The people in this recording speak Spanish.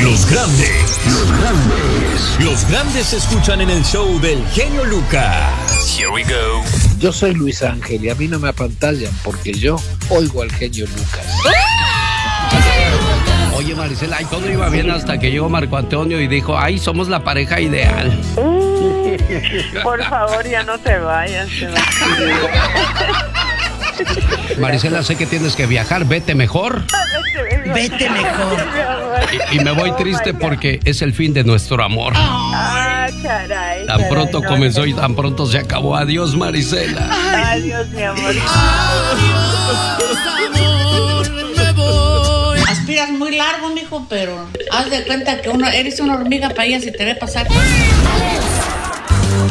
Los grandes. Los grandes se escuchan en el show del genio Lucas. Here we go. Yo soy Luis Ángel y a mí no me apantallan porque yo oigo al genio Lucas. Oye, Marisela, y todo iba bien hasta que llegó Marco Antonio y dijo, ay, somos la pareja ideal. Por favor, ya no te vayas. Marisela, sé que tienes que viajar, vete mejor. Vete mejor. Y me voy triste porque es el fin de nuestro amor. Caray. Tan pronto comenzó y tan pronto se acabó. Adiós, Marisela. Adiós, mi amor. Aspiras muy largo, mijo, pero haz de cuenta que eres una hormiga para ella si te ve pasar.